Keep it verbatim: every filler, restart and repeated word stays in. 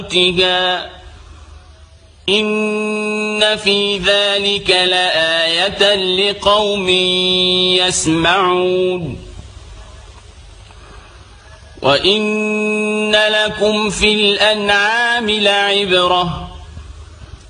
إن في ذلك لآية لقوم يسمعون وإن لكم في الأنعام لعبرة